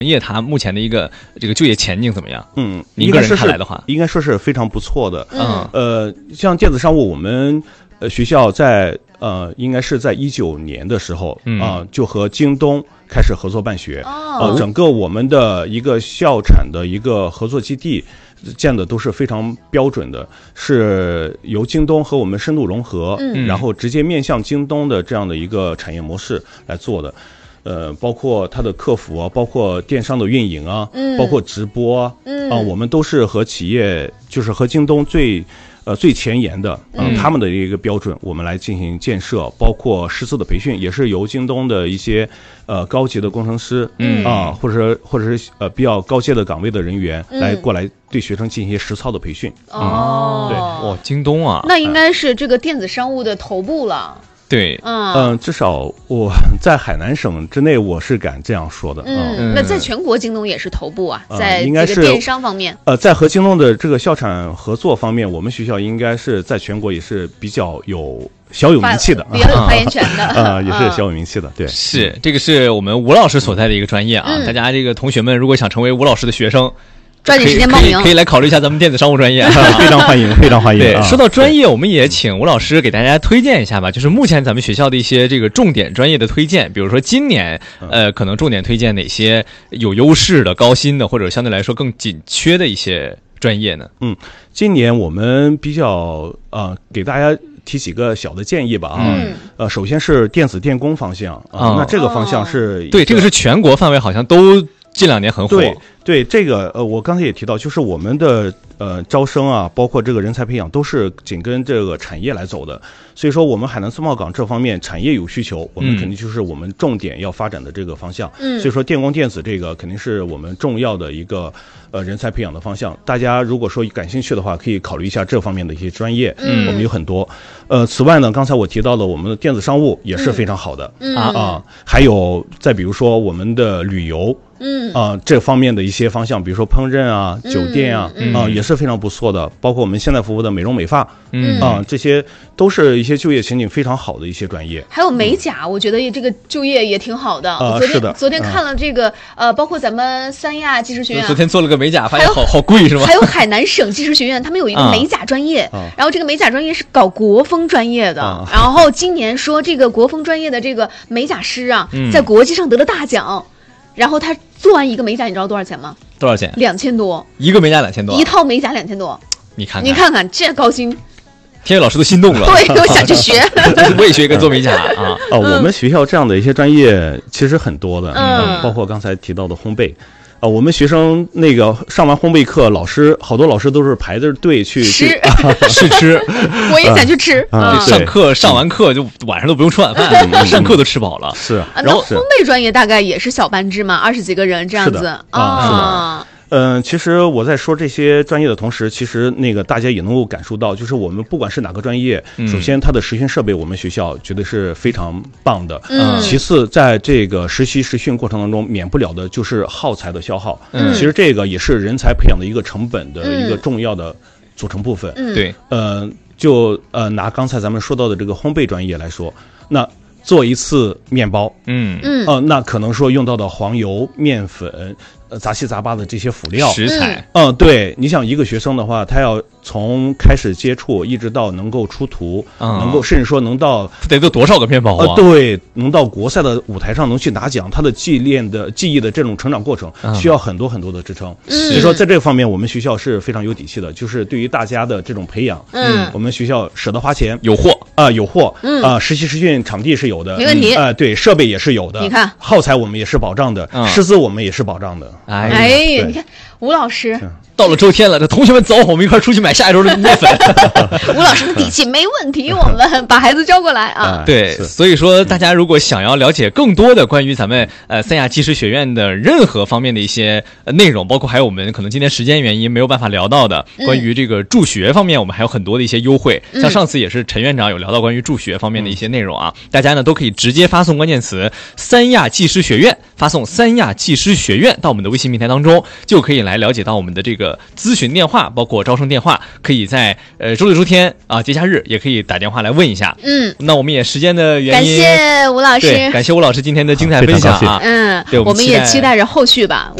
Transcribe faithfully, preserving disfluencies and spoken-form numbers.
业它目前的一个这个就业前景怎么样？ 嗯， 您个人看来的话， 应该说是非常不错的。 嗯， 呃，像电子商务，我们呃学校在呃应该是在一九年的时候啊、 嗯呃，就和京东开始合作办学。 哦， 呃，整个我们的一个校产的一个合作基地建的都是非常标准的，是由京东和我们深度融合， 嗯， 然后直接面向京东的这样的一个产业模式来做的。呃，包括它的客服啊，包括电商的运营啊， 嗯， 包括直播啊， 嗯啊、我们都是和企业，就是和京东最，呃，最前沿的，呃、 嗯， 他们的一个标准，我们来进行建设，包括师资的培训，也是由京东的一些，呃，高级的工程师， 嗯啊，或者是或者是呃比较高阶的岗位的人员、 嗯、 来过来对学生进行一些实操的培训。 哦， 嗯、对， 哦，京东啊， 那应该是这个电子商务的头部了。 对， 嗯嗯，至少我在海南省之内，我是敢这样说的。 嗯， 嗯， 那在全国京东也是头部啊， 呃、 在应该是这个电商方面。 呃，在和京东的这个校产合作方面，我们学校应该是在全国也是比较有小有名气的， 比较有发言权的啊、呃，也是小有名气的。对， 是这个是我们吴老师所在的一个专业啊， 嗯、 大家这个同学们如果想成为吴老师的学生。 抓紧时间报名， 可以可以来考虑一下咱们电子商务专业， 非常欢迎，非常欢迎。 对， 啊、 说到专业，我们也请吴老师给大家推荐一下吧，就是目前咱们学校的一些这个重点专业的推荐，比如说今年呃，可能重点推荐哪些有优势的、高薪的，或者相对来说更紧缺的一些专业呢？ 嗯，今年我们比较呃，给大家提几个小的建议吧啊。 嗯。 呃，首先是电子电工方向啊， 哦、 那这个方向是、 哦、对，这个是全国范围好像都近两年很火。 对。对这个呃，我刚才也提到，就是我们的呃招生啊，包括这个人才培养，都是紧跟这个产业来走的。所以说，我们海南自贸港这方面产业有需求，我们肯定就是我们重点要发展的这个方向。 嗯， 所以说电工电子这个肯定是我们重要的一个呃人才培养的方向。大家如果说感兴趣的话，可以考虑一下这方面的一些专业。 嗯， 我们有很多。呃，此外呢，刚才我提到了我们的电子商务也是非常好的。 嗯啊啊，还有再比如说我们的旅游。 嗯啊、呃，这方面的一些方向，比如说烹饪啊、 嗯、 酒店啊，啊、 嗯呃、也是非常不错的。包括我们现在服务的美容美发， 嗯啊、呃，这些都是一些就业前景非常好的一些专业。 还有美甲，嗯、我觉得也这个就业也挺好的。 啊、 呃，昨天是的， 昨天看了这个、嗯、呃，包括咱们三亚技师学院， 昨天做了个美甲，发现好好贵是吗？ 还有海南省技师学院，他们有一个美甲专业， 啊、 然后这个美甲专业是搞国风专业的， 啊、 然后今年说这个国风专业的这个美甲师啊， 嗯、 在国际上得了大奖。然后他做完一个美甲，你知道多少钱吗？ 多少钱？ 两千多。 一个美甲两千多、啊， 一套美甲两千多。 你看看， 你看看这高薪， 天宇老师都心动了。 对，我想去学。 我也学一个做美甲啊。 哦，我们学校这样的一些专业其实很多的， 嗯， 包括刚才提到的烘焙。啊，我们学生那个上完烘焙课，老师好多老师都是排着队去吃试吃， 我也想去吃。 啊， 上课上完课就晚上都不用吃晚饭，上课都吃饱了。 是， 然后烘焙专业大概也是小班制嘛，二十几个人这样子啊。是的。嗯，其实我在说这些专业的同时，其实那个大家也能够感受到，就是我们不管是哪个专业， 嗯、 首先它的实训设备，我们学校觉得是非常棒的。 嗯。 其次，在这个实习实训过程当中，免不了的就是耗材的消耗。 嗯。 其实这个也是人才培养的一个成本的一个重要的组成部分。 嗯。 对。 呃，就呃拿刚才咱们说到的这个烘焙专业来说，那做一次面包， 嗯嗯， 呃，那可能说用到的黄油、面粉。呃，杂七杂八的这些辅料食材， 嗯，对，你想一个学生的话，他要从开始接触一直到能够出图， 嗯、 能够甚至说能到得做多少个面包啊？ 呃，对，能到国赛的舞台上能去拿奖，他的记练的记忆的这种成长过程，需要很多很多的支撑。 嗯、 所以说，在这个方面，我们学校是非常有底气的，就是对于大家的这种培养， 嗯， 我们学校舍得花钱， 有货啊、呃，有货， 嗯啊、呃，实习实训场地是有的， 没问题， 啊、呃，对，设备也是有的， 你看， 耗材我们也是保障的， 嗯、 师资我们也是保障的， 哎。 哎你看吴老师到了周天了，这同学们走，我们一块出去买下一周的面粉。 吴老师的底气没问题，我们把孩子交过来啊。 对，所以说大家如果想要了解更多的关于咱们呃三亚技师学院的任何方面的一些内容，包括还有我们可能今天时间原因没有办法聊到的关于这个助学方面，我们还有很多的一些优惠。 嗯、 像上次也是陈院长有聊到关于助学方面的一些内容啊，大家呢都可以直接发送关键词“三亚技师学院”，发送“三亚技师学院”到我们的微信平台当中，就可以来。 来了解到我们的这个咨询电话，包括招生电话，可以在呃周六周天啊节假日也可以打电话来问一下。 嗯， 那我们也时间的原因， 感谢吴老师， 对，感谢吴老师今天的精彩分享啊。 嗯， 对， 我们也期待着后续吧。